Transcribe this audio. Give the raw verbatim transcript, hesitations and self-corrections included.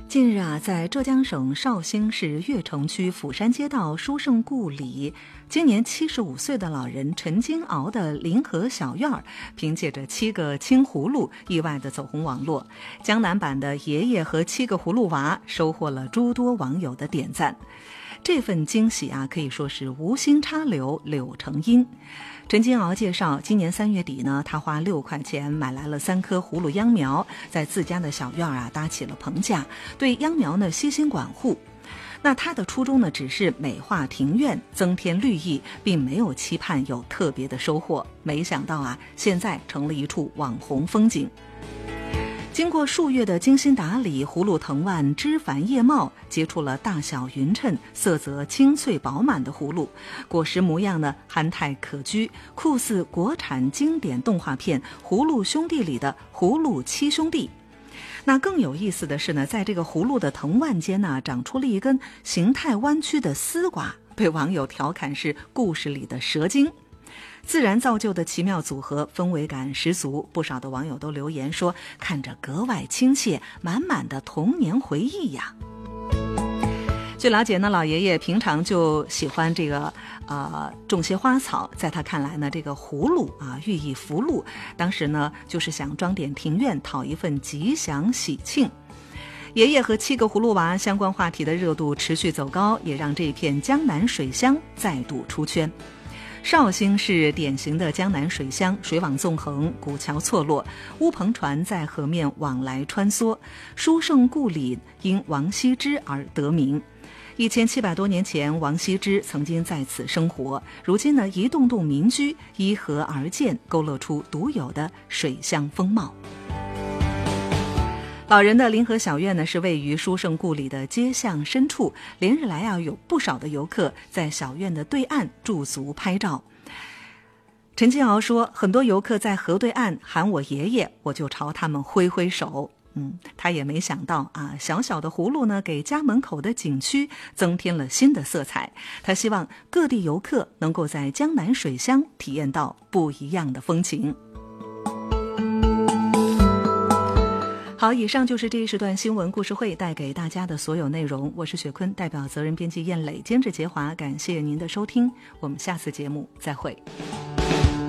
近日啊，在浙江省绍兴市越城区府山街道书圣故里，今年七十五岁的老人陈金鳌的临河小院儿，凭借着七个青葫芦，意外地走红网络。江南版的爷爷和七个葫芦娃收获了诸多网友的点赞。这份惊喜啊，可以说是无心插柳柳成荫。陈金鳌介绍，今年三月底呢，他花六块钱买来了三棵葫芦秧苗，在自家的小院啊搭起了棚架，对秧苗呢悉心管护。那他的初衷呢，只是美化庭院，增添绿意，并没有期盼有特别的收获。没想到啊，现在成了一处网红风景。经过数月的精心打理，葫芦藤蔓枝繁叶茂，结出了大小匀称、色泽清脆饱满的葫芦。果实模样呢，憨态可掬，酷似国产经典动画片《葫芦兄弟》里的葫芦七兄弟。那更有意思的是呢，在这个葫芦的藤蔓间呢，长出了一根形态弯曲的丝瓜，被网友调侃是故事里的蛇精。自然造就的奇妙组合，氛围感十足，不少的网友都留言说看着格外亲切，满满的童年回忆呀。据了解呢，老爷爷平常就喜欢这个呃种些花草，在他看来呢，这个葫芦啊寓意福禄，当时呢就是想装点庭院，讨一份吉祥喜庆。爷爷和七个葫芦娃相关话题的热度持续走高，也让这片江南水乡再度出圈。绍兴是典型的江南水乡，水网纵横，古桥错落，乌篷船在河面往来穿梭。书圣故里因王羲之而得名。一千七百多年前，王羲之曾经在此生活。如今呢，一栋栋民居依河而建，勾勒出独有的水乡风貌。老人的临河小院呢，是位于书圣故里的街巷深处，连日来啊，有不少的游客在小院的对岸驻足拍照。陈金鳌说，很多游客在河对岸喊我爷爷，我就朝他们挥挥手。嗯，他也没想到啊，小小的葫芦呢，给家门口的景区增添了新的色彩。他希望各地游客能够在江南水乡体验到不一样的风情。好，以上就是这一时段新闻故事会带给大家的所有内容。我是雪坤，代表责任编辑燕磊，监制杰华，感谢您的收听，我们下次节目再会。